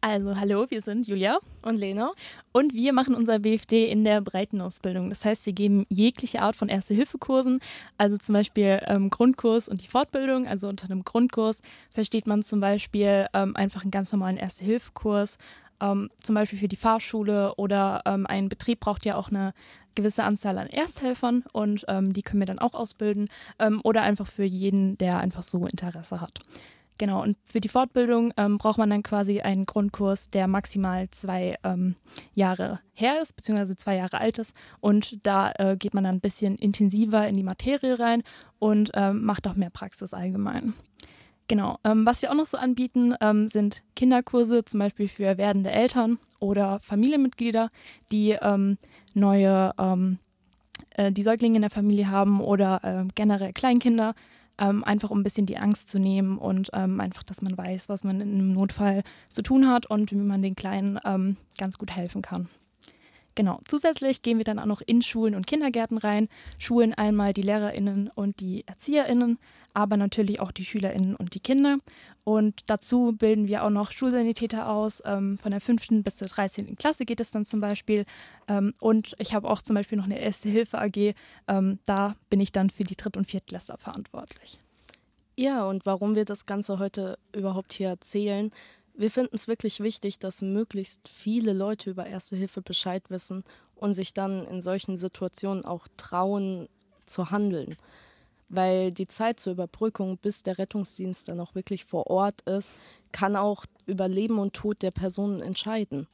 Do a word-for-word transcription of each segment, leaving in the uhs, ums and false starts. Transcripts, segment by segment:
Also, hallo, wir sind Julia Und Lena. und wir machen unser B F D in der Breitenausbildung. Das heißt, wir geben jegliche Art von Erste-Hilfe-Kursen, also zum Beispiel ähm, Grundkurs und die Fortbildung. Also unter einem Grundkurs versteht man zum Beispiel ähm, einfach einen ganz normalen Erste-Hilfe-Kurs, ähm, zum Beispiel für die Fahrschule oder ähm, ein Betrieb braucht ja auch eine gewisse Anzahl an Ersthelfern und ähm, die können wir dann auch ausbilden ähm, oder einfach für jeden, der einfach so Interesse hat. Genau, und für die Fortbildung ähm, braucht man dann quasi einen Grundkurs, der maximal zwei ähm, Jahre her ist, beziehungsweise zwei Jahre alt ist. Und da äh, geht man dann ein bisschen intensiver in die Materie rein und ähm, macht auch mehr Praxis allgemein. Genau, ähm, was wir auch noch so anbieten, ähm, sind Kinderkurse, zum Beispiel für werdende Eltern oder Familienmitglieder, die ähm, neue, ähm, äh, die Säuglinge in der Familie haben oder äh, generell Kleinkinder. Ähm, einfach um ein bisschen die Angst zu nehmen und ähm, einfach, dass man weiß, was man in einem Notfall zu tun hat und wie man den Kleinen ähm, ganz gut helfen kann. Genau, zusätzlich gehen wir dann auch noch in Schulen und Kindergärten rein, schulen einmal die LehrerInnen und die ErzieherInnen, aber natürlich auch die SchülerInnen und die Kinder. Und dazu bilden wir auch noch Schulsanitäter aus. Ähm, von der fünften bis zur dreizehnten Klasse geht es dann zum Beispiel. Ähm, und ich habe auch zum Beispiel noch eine Erste-Hilfe-A G. Ähm, da bin ich dann für die Dritt- und Viertklässler verantwortlich. Ja, und warum wir das Ganze heute überhaupt hier erzählen, wir finden es wirklich wichtig, dass möglichst viele Leute über Erste Hilfe Bescheid wissen und sich dann in solchen Situationen auch trauen zu handeln. Weil die Zeit zur Überbrückung, bis der Rettungsdienst dann auch wirklich vor Ort ist, kann auch über Leben und Tod der Person entscheiden.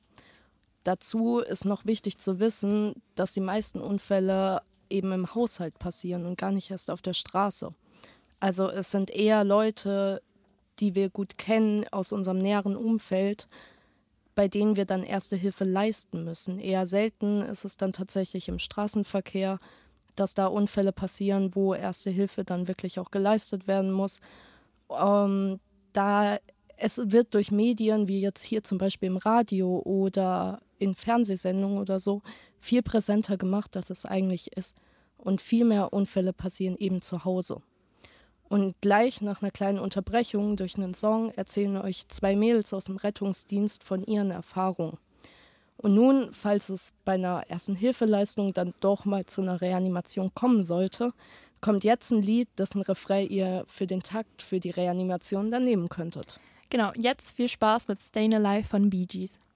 Dazu ist noch wichtig zu wissen, dass die meisten Unfälle eben im Haushalt passieren und gar nicht erst auf der Straße. Also es sind eher Leute, die wir gut kennen aus unserem näheren Umfeld, bei denen wir dann Erste Hilfe leisten müssen. Eher selten ist es dann tatsächlich im Straßenverkehr, dass da Unfälle passieren, wo Erste Hilfe dann wirklich auch geleistet werden muss. Ähm, da es wird durch Medien, wie jetzt hier zum Beispiel im Radio oder in Fernsehsendungen oder so, viel präsenter gemacht, als es eigentlich ist. Und viel mehr Unfälle passieren eben zu Hause. Und gleich nach einer kleinen Unterbrechung durch einen Song erzählen euch zwei Mädels aus dem Rettungsdienst von ihren Erfahrungen. Und nun, falls es bei einer Ersten-Hilfe-Leistung dann doch mal zu einer Reanimation kommen sollte, kommt jetzt ein Lied, dessen Refrain ihr für den Takt für die Reanimation dann nehmen könntet. Genau, jetzt viel Spaß mit Stayin' Alive von Bee Gees.